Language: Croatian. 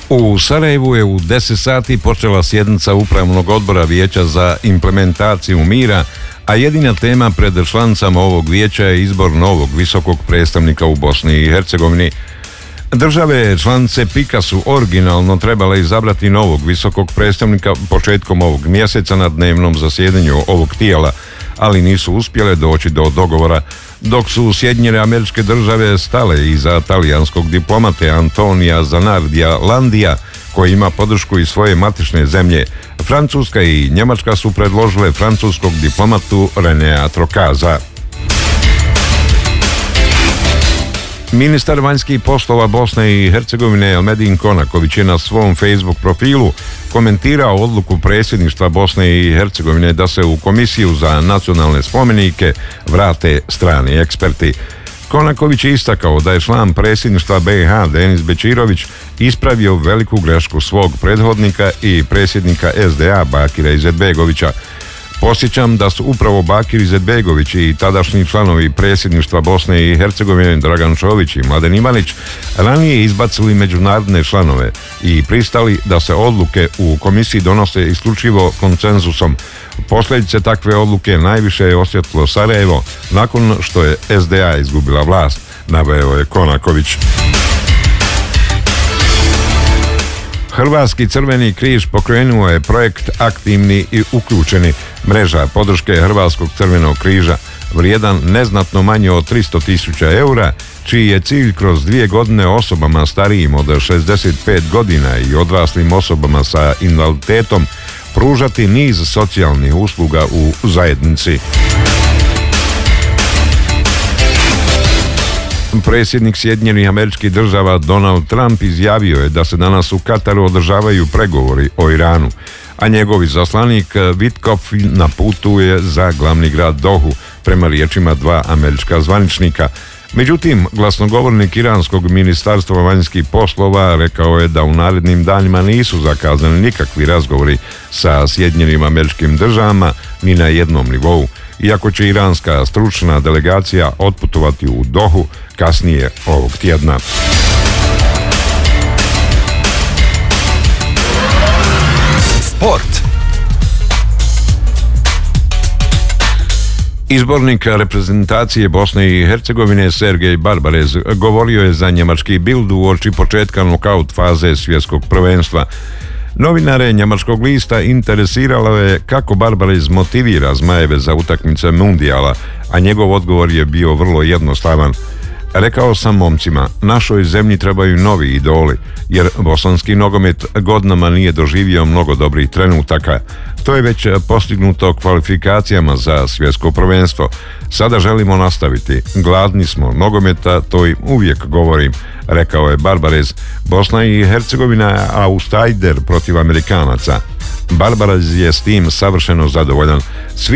U Sarajevu je u 10 sati počela sjednica Upravnog odbora Vijeća za implementaciju mira, a jedina tema pred članicama ovog vijeća je izbor novog visokog predstavnika u Bosni i Hercegovini. Države članice PIK-a su originalno trebale izabrati novog visokog predstavnika početkom ovog mjeseca na dnevnom zasjedanju ovog tijela, ali nisu uspjele doći do dogovora, dok su Sjedinjene Američke Države stale iza talijanskog diplomate Antonija Zanardija Landija, koji ima podršku iz svoje matične zemlje. Francuska i Njemačka su predložile francuskog diplomatu Renea Trokaza. Ministar vanjskih poslova Bosne i Hercegovine Elmedin Konaković je na svom Facebook profilu komentirao odluku predsjedništva Bosne i Hercegovine da se u Komisiju za nacionalne spomenike vrate strani eksperti. Konaković je istakao da je član predsjedništva BiH Denis Bečirović ispravio veliku grešku svog prethodnika i predsjednika SDA Bakira Izetbegovića. Posjećam da su upravo Bakir Izetbegović i tadašnji članovi predsjedništva Bosne i Hercegovine Dragan Čović i Mladen Ivanić ranije izbacili međunarodne članove i pristali da se odluke u komisiji donose isključivo konsenzusom. Posljedice takve odluke najviše je osjetilo Sarajevo nakon što je SDA izgubila vlast, naveo je Konaković. Hrvatski Crveni križ pokrenuo je projekt Aktivni i uključeni, mreža podrške Hrvatskog Crvenog križa, vrijedan neznatno manje od 300.000 eura, čiji je cilj kroz 2 godine osobama starijim od 65 godina i odraslim osobama sa invaliditetom pružati niz socijalnih usluga u zajednici. Predsjednik Sjedinjenih Američkih Država Donald Trump izjavio je da se danas u Kataru održavaju pregovori o Iranu, a njegov izaslanik Witkoff na putu je za glavni grad Dohu, prema riječima 2 američka zvaničnika. Međutim, glasnogovornik iranskog ministarstva vanjskih poslova rekao je da u narednim danima nisu zakazani nikakvi razgovori sa Sjedinjenim Američkim Državama ni na jednom nivou, iako će iranska stručna delegacija otputovati u Dohu kasnije ovog tjedna. Sport. Izbornik reprezentacije Bosne i Hercegovine Sergej Barbarez govorio je za njemački Bild uoči početka nokaut faze svjetskog prvenstva. Novinare njemačkog lista interesiralo je kako Barbarez motivira Zmajeve za utakmice mundijala, a njegov odgovor je bio vrlo jednostavan. Rekao sam momcima, našoj zemlji trebaju novi idoli, jer bosanski nogomet godinama nije doživio mnogo dobrih trenutaka. To je već postignuto kvalifikacijama za svjetsko prvenstvo. Sada želimo nastaviti. Gladni smo nogometa, to im uvijek govorim, rekao je Barbarez. Bosna i Hercegovina je outsider protiv Amerikanaca. Barbarez je s tim savršeno zadovoljan.